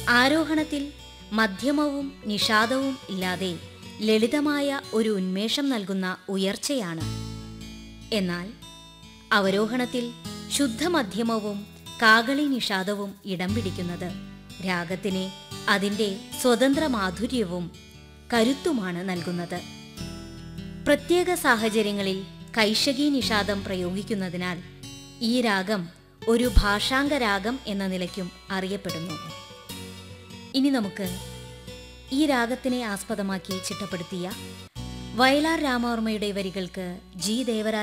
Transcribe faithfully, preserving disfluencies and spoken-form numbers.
ആരോഹണത്തിൽ മധ്യമവും നിഷാദവും ഇല്ലാതെ ലളിതമായ ഒരു ഉന്മേഷം നൽകുന്ന ഉയർച്ചയാണ്. എന്നാൽ അവരോഹണത്തിൽ ശുദ്ധമധ്യമവും കാകളി നിഷാദവും ഇടം പിടിക്കുന്നത് രാഗത്തിന് അതിൻ്റെ സ്വതന്ത്ര മാധുര്യവും കരുത്തുമാണ് നൽകുന്നത്. പ്രത്യേക സാഹചര്യങ്ങളിൽ കൈശകി നിഷാദം പ്രയോഗിക്കുന്നതിനാൽ ഈ രാഗം ഒരു ഭാഷാംഗ രാഗം എന്ന നിലയ്ക്കും അറിയപ്പെടുന്നു. ഇനി നമുക്ക് ഈ രാഗത്തിനെ ആസ്പദമാക്കി ചിട്ടപ്പെടുത്തിയ വയലാർ രാമവർമ്മയുടെ വരികൾക്ക് ജി ദേവരാജ